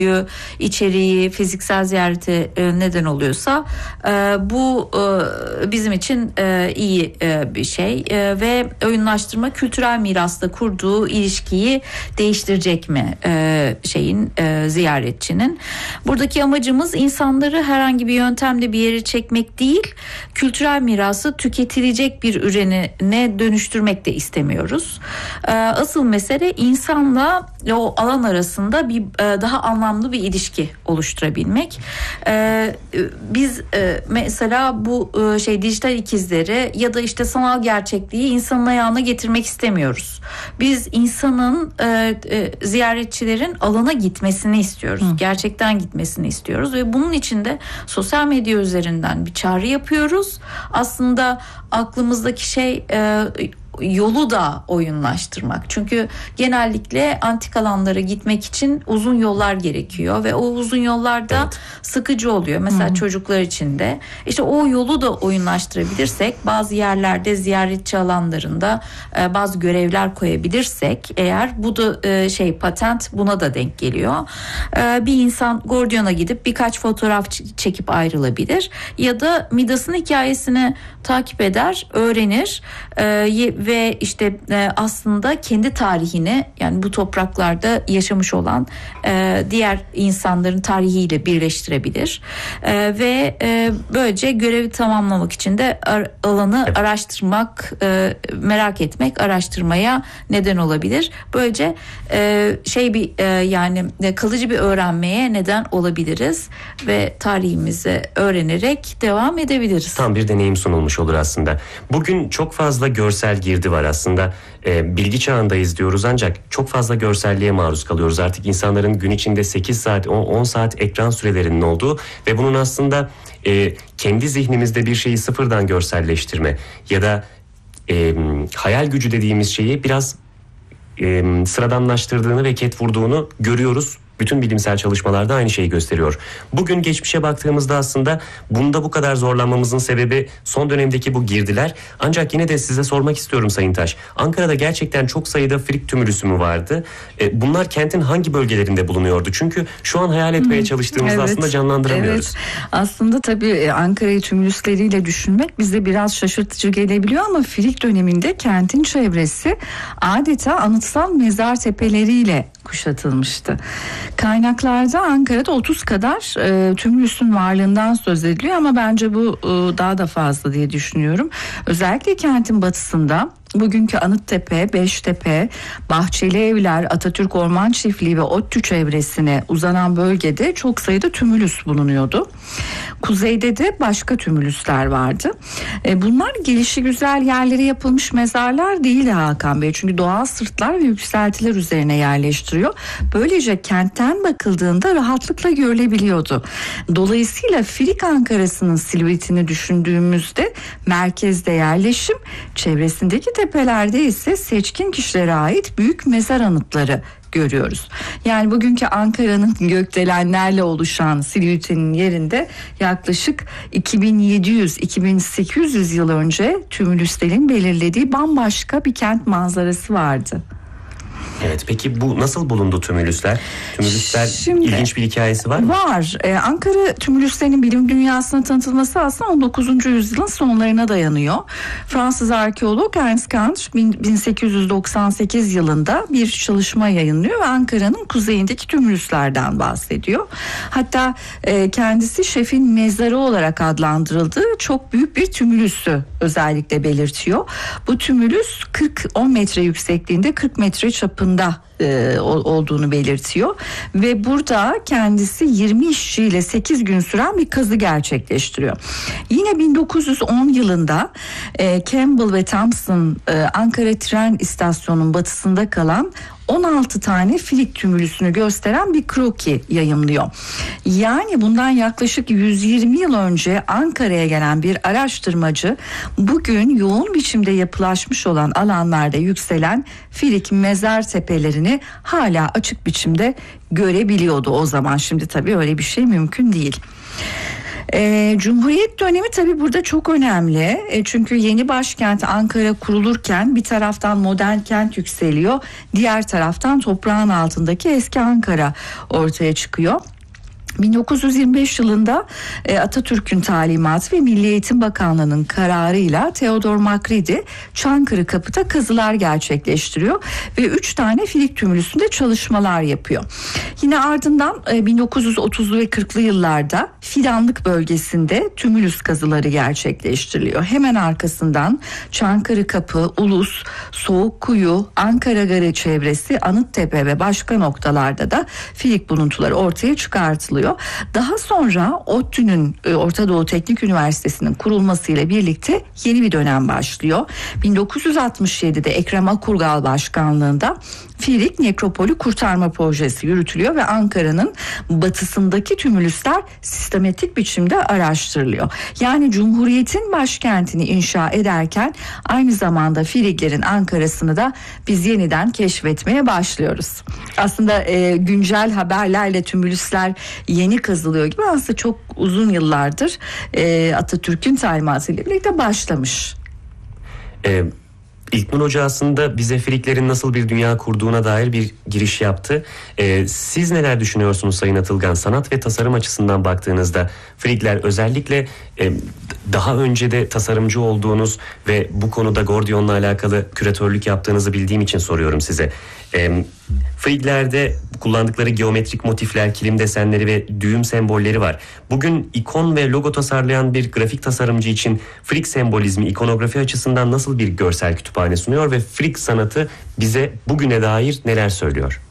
içeriği, fiziksel ziyarete neden oluyorsa bu bizim için iyi bir şey ve oyunlaştırma kültürel mirasla kurduğu ilişkiyi değiştirecek mi ziyaretçinin? Buradaki amacımız insanları herhangi bir yöntemle bir yere çekmek değil, kültürel mirası tüketilecek bir ürüne dönüştürmek de istemiyoruz. Asıl mesele insanla o alan arasında bir daha anlamlı bir ilişki oluşturabilmek. Biz mesela bu dijital ikizleri ya da işte sanal gerçekliği insanın ayağına getirmek istemiyoruz. Biz insanın ziyaretçilerin alana gitmesini istiyoruz. Gerçekten gitmesini istiyoruz ve bunun için de sosyal medya üzerinden bir çağrı yapıyoruz. Aslında aklımızdaki yolu da oyunlaştırmak. Çünkü genellikle antik alanlara gitmek için uzun yollar gerekiyor ve o uzun yollarda sıkıcı oluyor. Mesela çocuklar için de. İşte o yolu da oyunlaştırabilirsek, bazı yerlerde ziyaretçi alanlarında bazı görevler koyabilirsek eğer, bu da patent buna da denk geliyor. Bir insan Gordion'a gidip birkaç fotoğraf çekip ayrılabilir ya da Midas'ın hikayesini takip eder, öğrenir ve işte aslında kendi tarihini, yani bu topraklarda yaşamış olan diğer insanların tarihiyle birleştirebilir ve böylece görevi tamamlamak için de alanı araştırmak, merak etmek, araştırmaya neden olabilir. Böylece yani kalıcı bir öğrenmeye neden olabiliriz ve tarihimizi öğrenerek devam edebiliriz. Tam bir deneyim sunulmuş olur aslında. Bugün çok fazla görsel girdi var aslında. Bilgi çağındayız diyoruz ancak çok fazla görselliğe maruz kalıyoruz. Artık insanların gün içinde 8 saat, 10 saat ekran sürelerinin olduğu ve bunun aslında kendi zihnimizde bir şeyi sıfırdan görselleştirme ya da hayal gücü dediğimiz şeyi biraz sıradanlaştırdığını ve ket vurduğunu görüyoruz. Bütün bilimsel çalışmalarda aynı şeyi gösteriyor. Bugün geçmişe baktığımızda aslında bunda bu kadar zorlanmamızın sebebi son dönemdeki bu girdiler. Ancak yine de size sormak istiyorum Sayın Taş. Ankara'da gerçekten çok sayıda Frig tümülüsü mü vardı? Bunlar kentin hangi bölgelerinde bulunuyordu? Çünkü şu an hayal etmeye çalıştığımızda aslında canlandıramıyoruz. Evet. Aslında tabii Ankara'yı tümülüsleriyle düşünmek bize biraz şaşırtıcı gelebiliyor ama Frig döneminde kentin çevresi adeta anıtsal mezar tepeleriyle kuşatılmıştı. Kaynaklarda Ankara'da 30 kadar tümülüsün varlığından söz ediliyor ama bence bu daha da fazla diye düşünüyorum. Özellikle kentin batısında bugünkü Anıttepe, Beştepe, Bahçeli Evler, Atatürk Orman Çiftliği ve ODTÜ çevresine uzanan bölgede çok sayıda tümülüs bulunuyordu. Kuzeyde de başka tümülüsler vardı. Bunlar gelişigüzel yerlere yapılmış mezarlar değildi Hakan Bey. Çünkü doğal sırtlar ve yükseltiler üzerine yerleştiriyor. Böylece kentten bakıldığında rahatlıkla görülebiliyordu. Dolayısıyla Frig Ankara'sının silüetini düşündüğümüzde merkezde yerleşim, çevresindeki tepelerde ise seçkin kişilere ait büyük mezar anıtları görüyoruz. Yani bugünkü Ankara'nın gökdelenlerle oluşan silüetinin yerinde yaklaşık 2700-2800 yıl önce tümülüslerin belirlediği bambaşka bir kent manzarası vardı. Evet, peki bu nasıl bulundu tümülüsler? Tümülüsler ilginç bir hikayesi var mı? Var. Ankara tümülüslerinin bilim dünyasına tanıtılması aslında 19. yüzyılın sonlarına dayanıyor. Fransız arkeolog Ernst Kant 1898 yılında bir çalışma yayınlıyor ve Ankara'nın kuzeyindeki tümülüslerden bahsediyor. Hatta kendisi şefin mezarı olarak adlandırıldığı çok büyük bir tümülüsü özellikle belirtiyor. Bu tümülüs 10 metre yüksekliğinde, 40 metre çapında olduğunu belirtiyor ve burada kendisi 20 işçiyle 8 gün süren bir kazı gerçekleştiriyor. Yine 1910 yılında Campbell ve Thompson Ankara tren istasyonunun batısında kalan 16 tane Frig tümülüsünü gösteren bir kroki yayımlıyor. Yani bundan yaklaşık 120 yıl önce Ankara'ya gelen bir araştırmacı bugün yoğun biçimde yapılaşmış olan alanlarda yükselen Frig mezar tepelerini hala açık biçimde görebiliyordu o zaman. Şimdi tabii öyle bir şey mümkün değil. Cumhuriyet dönemi tabii burada çok önemli. Çünkü yeni başkent Ankara kurulurken bir taraftan modern kent yükseliyor, diğer taraftan toprağın altındaki eski Ankara ortaya çıkıyor. 1925 yılında Atatürk'ün talimatı ve Milli Eğitim Bakanlığı'nın kararıyla Theodor Macready Çankırı Kapı'da kazılar gerçekleştiriyor ve 3 tane filik tümülüsünde çalışmalar yapıyor. Yine ardından 1930'lu ve 40'lı yıllarda Fidanlık bölgesinde tümülüs kazıları gerçekleştiriliyor. Hemen arkasından Çankırı Kapı, Ulus, Soğukkuyu, Ankara Garı çevresi, Anıttepe ve başka noktalarda da filik buluntuları ortaya çıkartılıyor. Daha sonra ODTÜ'nün Orta Doğu Teknik Üniversitesi'nin kurulmasıyla birlikte yeni bir dönem başlıyor. 1967'de Ekrem Akurgal başkanlığında Filik Nekropolü Kurtarma Projesi yürütülüyor ve Ankara'nın batısındaki tümülüsler sistematik biçimde araştırılıyor. Yani Cumhuriyet'in başkentini inşa ederken aynı zamanda Filiklerin Ankara'sını da biz yeniden keşfetmeye başlıyoruz. Aslında güncel haberlerle tümülüsler yeni kazılıyor gibi, aslında çok uzun yıllardır Atatürk'ün talimatıyla birlikte başlamış. İlknur Hoca aslında bize Filiklerin nasıl bir dünya kurduğuna dair bir giriş yaptı. Siz neler düşünüyorsunuz Sayın Atılgan? Sanat ve tasarım açısından baktığınızda Filikler özellikle daha önce de tasarımcı olduğunuz ve bu konuda Gordion'la alakalı küratörlük yaptığınızı bildiğim için soruyorum size. Friglerde kullandıkları geometrik motifler, kilim desenleri ve düğüm sembolleri var. Bugün ikon ve logo tasarlayan bir grafik tasarımcı için Frig sembolizmi ikonografi açısından nasıl bir görsel kütüphane sunuyor ve Frig sanatı bize bugüne dair neler söylüyor?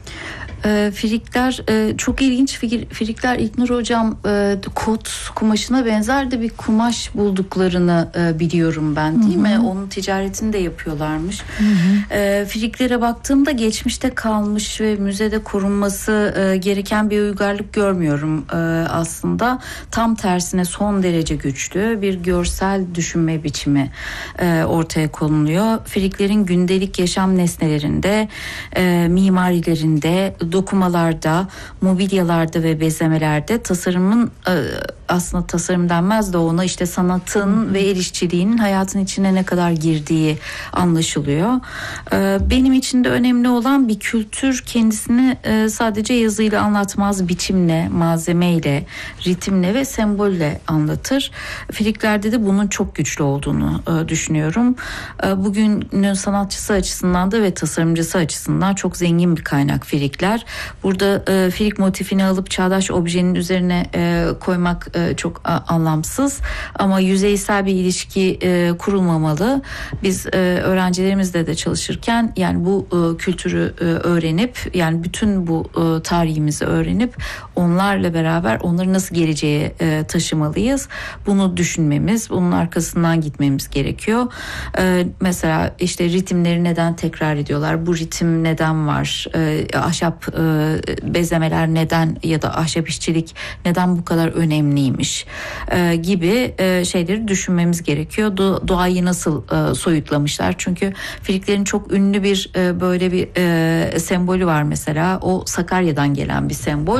Frikler çok ilginç Frikler. İlknur Hocam kot kumaşına benzer de bir kumaş bulduklarını biliyorum ben, değil mi? Onun ticaretini de yapıyorlarmış. Friklere baktığımda geçmişte kalmış ve müzede korunması gereken bir uygarlık görmüyorum aslında. Tam tersine son derece güçlü bir görsel düşünme biçimi ortaya konuluyor. Friklerin gündelik yaşam nesnelerinde, mimarilerinde, dokumalarda, mobilyalarda ve bezemelerde tasarımın, aslında tasarım denmez de ona, işte sanatın ve el işçiliğinin hayatın içine ne kadar girdiği anlaşılıyor. Benim için de önemli olan bir kültür kendisini sadece yazıyla anlatmaz, biçimle, malzemeyle, ritimle ve sembolle anlatır. Friklerde de bunun çok güçlü olduğunu düşünüyorum. Bugünün sanatçısı açısından da ve tasarımcısı açısından çok zengin bir kaynak Frikler. Burada Frig motifini alıp çağdaş objenin üzerine koymak çok anlamsız, ama yüzeysel bir ilişki kurulmamalı. Biz öğrencilerimizle de çalışırken yani bu kültürü öğrenip, yani bütün bu tarihimizi öğrenip onlarla beraber onları nasıl geleceğe taşımalıyız, bunu düşünmemiz, bunun arkasından gitmemiz gerekiyor. Mesela işte ritimleri neden tekrar ediyorlar, bu ritim neden var, ahşap bezemeler neden ya da ahşap işçilik neden bu kadar önemliymiş gibi şeyleri düşünmemiz gerekiyor. Doğayı nasıl soyutlamışlar? Çünkü Friklerin çok ünlü bir böyle bir sembolü var mesela. O Sakarya'dan gelen bir sembol.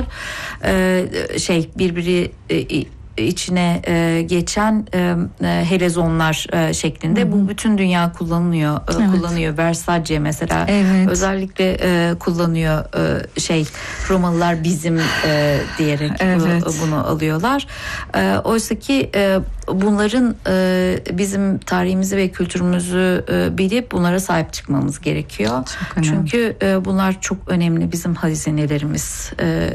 Birbiri içine geçen helezonlar şeklinde. Bu bütün dünya kullanıyor. Versace mesela özellikle kullanıyor, Romalılar bizim diyerek bunu alıyorlar. Oysa ki bunların bizim tarihimizi ve kültürümüzü bilip bunlara sahip çıkmamız gerekiyor. Çünkü bunlar çok önemli bizim hazinelerimiz.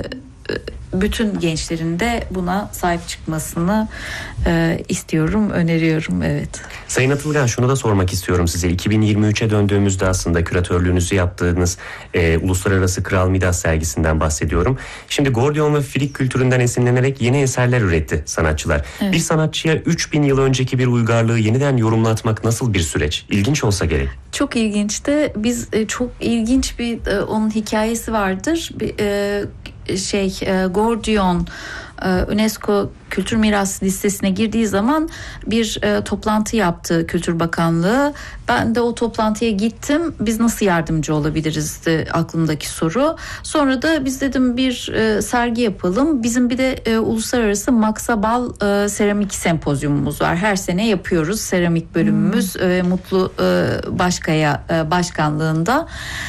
Bütün gençlerin de buna sahip çıkmasını istiyorum, öneriyorum. Evet. Sayın Atılgan, şunu da sormak istiyorum size. 2023'e döndüğümüzde aslında küratörlüğünüzü yaptığınız Uluslararası Kral Midas sergisinden bahsediyorum. Şimdi Gordion ve Frig kültüründen esinlenerek yeni eserler üretti sanatçılar. Evet. Bir sanatçıya 3000 yıl önceki bir uygarlığı yeniden yorumlatmak nasıl bir süreç? İlginç olsa gerek. Çok ilginç de biz çok ilginç bir onun hikayesi vardır. Gordion UNESCO Kültür Mirası listesine girdiği zaman bir toplantı yaptı Kültür Bakanlığı. Ben de o toplantıya gittim. Biz nasıl yardımcı olabilirizdi aklımdaki soru. Sonra da biz dedim bir sergi yapalım. Bizim bir de uluslararası Maksabal seramik sempozyumumuz var. Her sene yapıyoruz seramik bölümümüz. Mutlu Başkaya başkanlığında.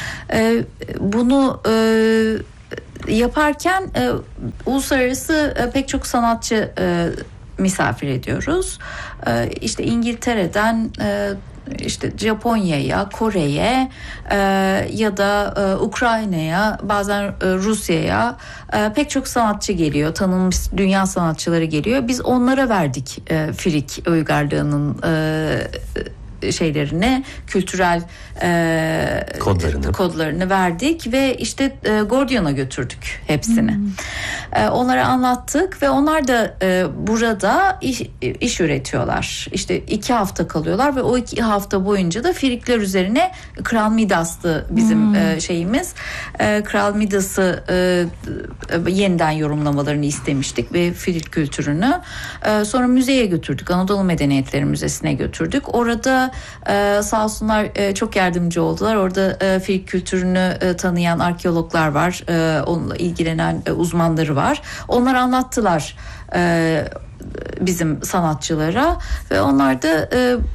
Bunu yaparken uluslararası pek çok sanatçı misafir ediyoruz. İşte İngiltere'den işte Japonya'ya, Kore'ye ya da Ukrayna'ya, bazen Rusya'ya pek çok sanatçı geliyor. Tanınmış dünya sanatçıları geliyor. Biz onlara verdik Firik uygarlığının şeylerini, kültürel kodlarını verdik ve işte Gordion'a götürdük hepsini. Onlara anlattık ve onlar da burada iş üretiyorlar. İşte 2 hafta kalıyorlar ve o 2 hafta boyunca da Firikler üzerine Kral Midas'tı bizim şeyimiz. Kral Midas'ı yeniden yorumlamalarını istemiştik ve Firik kültürünü. Sonra müzeye götürdük. Anadolu Medeniyetleri Müzesi'ne götürdük. Orada sağ olsunlar çok yardımcı oldular. Orada Firik kültürünü tanıyan arkeologlar var. Onunla ilgilenen uzmanları var. Onlar anlattılar bizim sanatçılara ve onlar da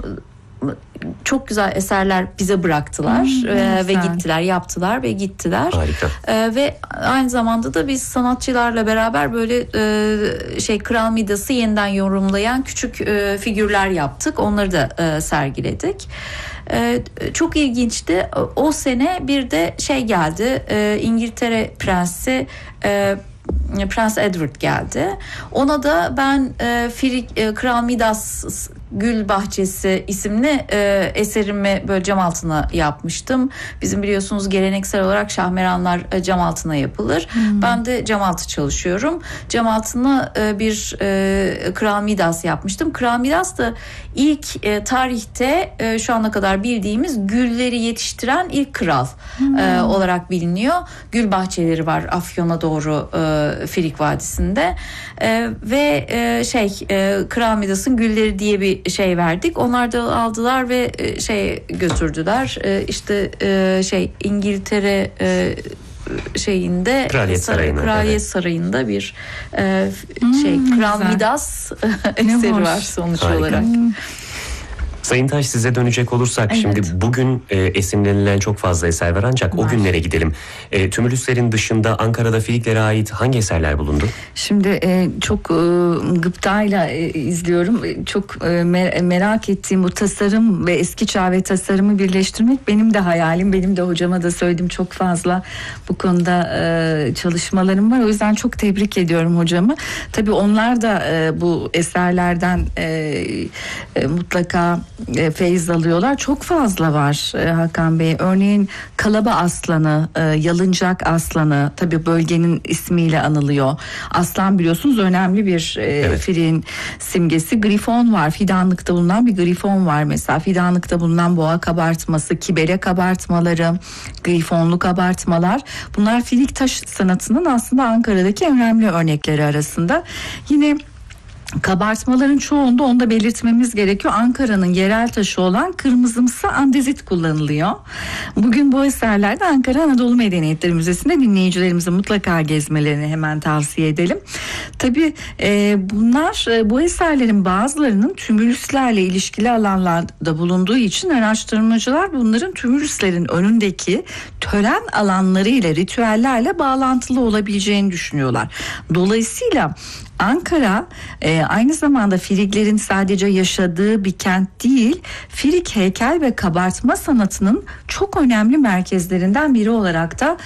çok güzel eserler bize bıraktılar ve gittiler, yaptılar ve gittiler. Harika. Ve aynı zamanda da biz sanatçılarla beraber böyle Kral Midas'ı yeniden yorumlayan küçük figürler yaptık. Onları da sergiledik. Çok ilginçti. O sene bir de geldi. İngiltere Prensi Prens Edward geldi. Ona da ben Kral Midas Gül Bahçesi isimli eserimi böyle cam altına yapmıştım. Bizim biliyorsunuz geleneksel olarak şahmeranlar cam altına yapılır. Ben de cam altı çalışıyorum. Cam altına bir Kral Midas yapmıştım. Kral Midas da ilk tarihte şu ana kadar bildiğimiz gülleri yetiştiren ilk kral olarak biliniyor. Gül bahçeleri var Afyon'a doğru Firik Vadisi'nde ve Kral Midas'ın gülleri diye bir verdik. Onlar da aldılar ve götürdüler. İngiltere Kraliyet Sarayı'nda bir Kral Midas eseri var sonuç olarak. Sayın Taş, size dönecek olursak şimdi bugün esinlenilen çok fazla eser var ancak o günlere gidelim. Tümülüslerin dışında Ankara'da Firiklere ait hangi eserler bulundu? Şimdi çok gıptayla izliyorum. Çok merak ettiğim bu tasarım ve eski çağ ve tasarımı birleştirmek benim de hayalim. Benim de hocama da söyledim, çok fazla bu konuda çalışmalarım var. O yüzden çok tebrik ediyorum hocamı. Tabii onlar da bu eserlerden mutlaka feyiz alıyorlar. Çok fazla var Hakan Bey. Örneğin Kalaba Aslanı, Yalıncak Aslanı tabii bölgenin ismiyle anılıyor. Aslan biliyorsunuz önemli bir Firik'in simgesi. Grifon var. Fidanlıkta bulunan bir grifon var mesela. Fidanlıkta bulunan boğa kabartması, kibere kabartmaları, grifonlu kabartmalar. Bunlar Firik taş sanatının aslında Ankara'daki önemli örnekleri arasında. Yine kabartmaların çoğunda, onu da belirtmemiz gerekiyor, Ankara'nın yerel taşı olan kırmızımsı andezit kullanılıyor. Bugün bu eserlerde Ankara Anadolu Medeniyetleri Müzesi'nde dinleyicilerimizin mutlaka gezmelerini hemen tavsiye edelim. Tabii bunlar, bu eserlerin bazılarının tümülüslerle ilişkili alanlarda bulunduğu için araştırmacılar bunların tümülüslerin önündeki tören alanları ile, ritüellerle bağlantılı olabileceğini düşünüyorlar. Dolayısıyla Ankara aynı zamanda Firiklerin sadece yaşadığı bir kent değil, Firik heykel ve kabartma sanatının çok önemli merkezlerinden biri olarak da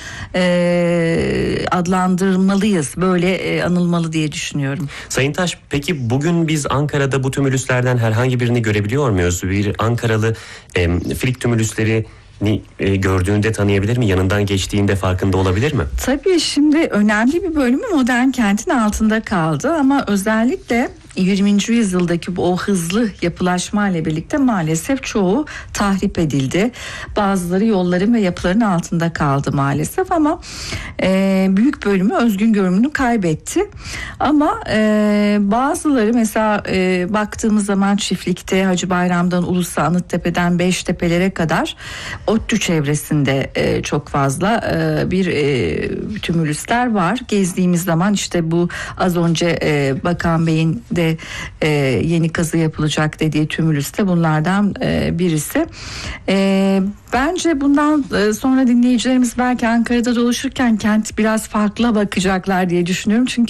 adlandırmalıyız. Böyle anılmalı diye düşünüyorum. Sayın Taş, peki bugün biz Ankara'da bu tümülüslerden herhangi birini görebiliyor muyuz? Bir Ankaralı Firik tümülüsleri gördüğünde tanıyabilir mi? Yanından geçtiğinde farkında olabilir mi? Tabii şimdi önemli bir bölümü modern kentin altında kaldı ama özellikle 20. yüzyıldaki o hızlı yapılaşma ile birlikte maalesef çoğu tahrip edildi. Bazıları yolların ve yapıların altında kaldı maalesef ama büyük bölümü özgün görünümünü kaybetti. Ama bazıları mesela baktığımız zaman Çiftlik'te Hacı Bayram'dan Ulus'a, Anıttepe'den Beştepe'lere kadar ODTÜ çevresinde çok fazla bir tümülüsler var. Gezdiğimiz zaman işte bu az önce Bakan Bey'in de yeni kazı yapılacak dediği tümülüste bunlardan birisi. Bence bundan sonra dinleyicilerimiz belki Ankara'da dolaşırken kent biraz farklı bakacaklar diye düşünüyorum. Çünkü